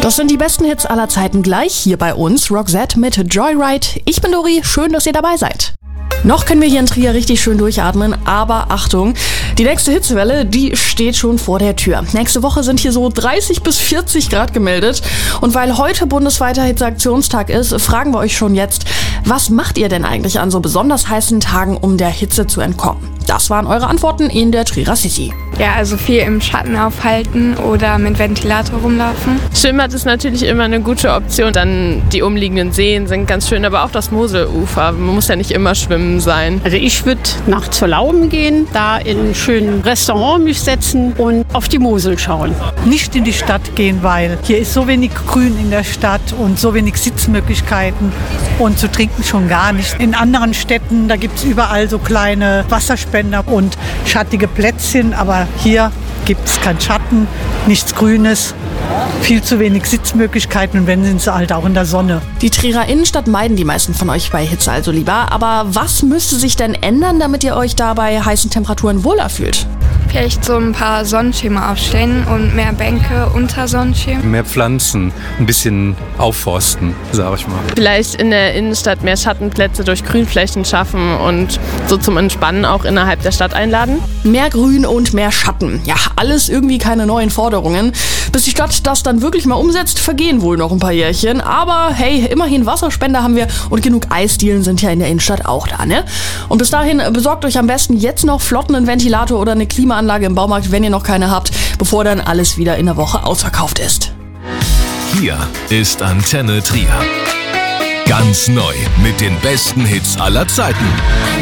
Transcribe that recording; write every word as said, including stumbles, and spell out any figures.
Das sind die besten Hits aller Zeiten gleich hier bei uns. Roxette mit Joyride. Ich bin Dori, schön, dass ihr dabei seid. Noch können wir hier in Trier richtig schön durchatmen, aber Achtung, die nächste Hitzewelle, die steht schon vor der Tür. Nächste Woche sind hier so dreißig bis vierzig Grad gemeldet. Und weil heute bundesweiter Hitzeaktionstag ist, fragen wir euch schon jetzt, was macht ihr denn eigentlich an so besonders heißen Tagen, um der Hitze zu entkommen? Das waren eure Antworten in der Trierer City. Ja, also viel im Schatten aufhalten oder mit Ventilator rumlaufen. Schwimmbad ist natürlich immer eine gute Option. Dann die umliegenden Seen sind ganz schön, aber auch das Moselufer. Man muss ja nicht immer schwimmen sein. Also ich würde nach zur Lauben gehen, da in ein schönes Restaurant mich setzen und auf die Mosel schauen. Nicht in die Stadt gehen, weil hier ist so wenig Grün in der Stadt und so wenig Sitzmöglichkeiten und zu trinken schon gar nicht. In anderen Städten, da gibt es überall so kleine Wasserspender und schattige Plätzchen, aber hier gibt es keinen Schatten, nichts Grünes, viel zu wenig Sitzmöglichkeiten und wenn, sind sie halt auch in der Sonne. Die Trierer Innenstadt meiden die meisten von euch bei Hitze also lieber. Aber was müsste sich denn ändern, damit ihr euch da bei heißen Temperaturen wohler fühlt? Vielleicht so ein paar Sonnenschirme aufstellen und mehr Bänke unter Sonnenschirmen. Mehr Pflanzen, ein bisschen aufforsten, sag ich mal. Vielleicht in der Innenstadt mehr Schattenplätze durch Grünflächen schaffen und so zum Entspannen auch innerhalb der Stadt einladen. Mehr Grün und mehr Schatten. Ja, alles irgendwie keine neuen Forderungen. Bis die Stadt das dann wirklich mal umsetzt, vergehen wohl noch ein paar Jährchen. Aber hey, immerhin Wasserspender haben wir und genug Eisdielen sind ja in der Innenstadt auch da, ne? Und bis dahin besorgt euch am besten jetzt noch flott einen Ventilator oder eine Klimaanlage im Baumarkt, wenn ihr noch keine habt, bevor dann alles wieder in der Woche ausverkauft ist. Hier ist Antenne Trier. Ganz neu mit den besten Hits aller Zeiten.